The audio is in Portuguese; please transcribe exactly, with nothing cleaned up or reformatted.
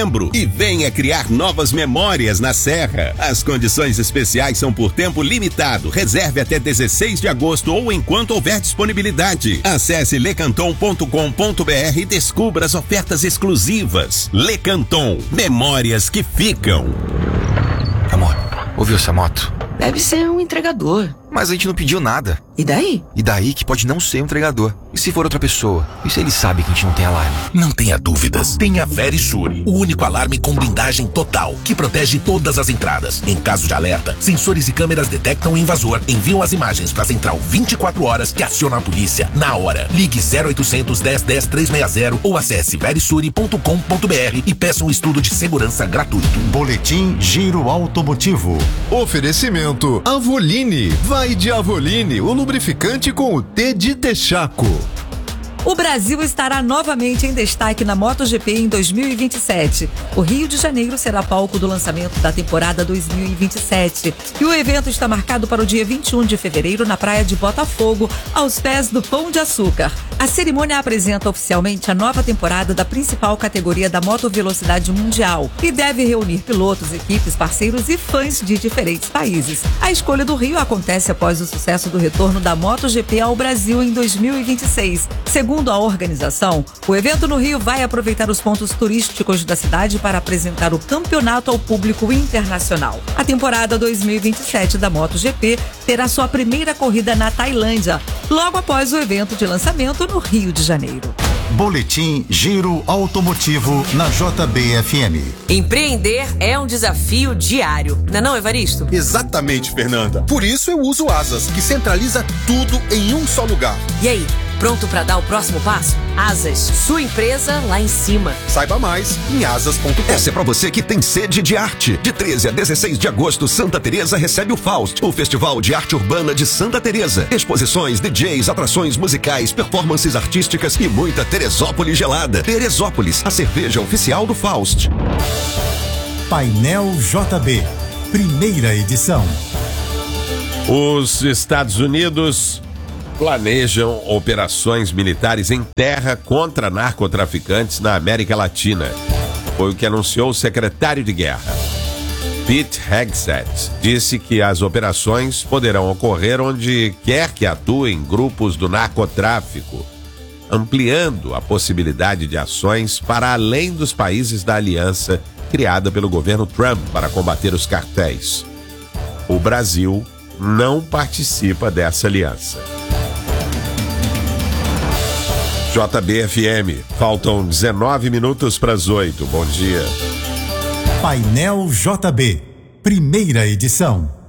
E venha criar novas memórias na Serra. As condições especiais são por tempo limitado. Reserve até dezesseis de agosto ou enquanto houver disponibilidade. Acesse lecanton ponto com ponto br e descubra as ofertas exclusivas. Lecanton, memórias que ficam. Amor, ouviu essa moto? Deve ser um entregador. Mas a gente não pediu nada. E daí? E daí que pode não ser um entregador. E se for outra pessoa? E se ele sabe que a gente não tem alarme? Não tenha dúvidas. Tenha Verisure, o único alarme com blindagem total, que protege todas as entradas. Em caso de alerta, sensores e câmeras detectam o invasor, enviam as imagens para a central vinte e quatro horas que aciona a polícia na hora. Ligue zero oitocentos, dez, dez, trezentos e sessenta ou acesse verisure ponto com ponto br e peça um estudo de segurança gratuito. Boletim Giro Automotivo. Oferecimento Avoline. Vai de Avoline, o lubrificante com o T de Texaco. O Brasil estará novamente em destaque na MotoGP em dois mil e vinte e sete. O Rio de Janeiro será palco do lançamento da temporada dois mil e vinte e sete. E o evento está marcado para o dia vinte e um de fevereiro na praia de Botafogo, aos pés do Pão de Açúcar. A cerimônia apresenta oficialmente a nova temporada da principal categoria da motovelocidade mundial e deve reunir pilotos, equipes, parceiros e fãs de diferentes países. A escolha do Rio acontece após o sucesso do retorno da MotoGP ao Brasil em dois mil e vinte e seis. Segundo a organização, o evento no Rio vai aproveitar os pontos turísticos da cidade para apresentar o campeonato ao público internacional. A temporada dois mil e vinte e sete da MotoGP terá sua primeira corrida na Tailândia, logo após o evento de lançamento no Rio de Janeiro. Boletim Giro Automotivo na J B F M. Empreender é um desafio diário, não é não, Evaristo? Exatamente, Fernanda. Por isso eu uso o Asas, que centraliza tudo em um só lugar. E aí, pronto para dar o próximo passo? Asas, sua empresa lá em cima. Saiba mais em asas ponto com. Essa é pra você que tem sede de arte. De treze a dezesseis de agosto, Santa Teresa recebe o Faust, o Festival de Arte Urbana de Santa Teresa. Exposições, D Js, atrações musicais, performances artísticas e muita Teresópolis gelada. Teresópolis, a cerveja oficial do Faust. Painel J B, primeira edição. Os Estados Unidos planejam operações militares em terra contra narcotraficantes na América Latina. Foi o que anunciou o secretário de Guerra. Pete Hegseth disse que as operações poderão ocorrer onde quer que atuem grupos do narcotráfico, ampliando a possibilidade de ações para além dos países da aliança criada pelo governo Trump para combater os cartéis. O Brasil não participa dessa aliança. J B F M, faltam dezenove minutos para as oito. Bom dia. Painel J B, primeira edição.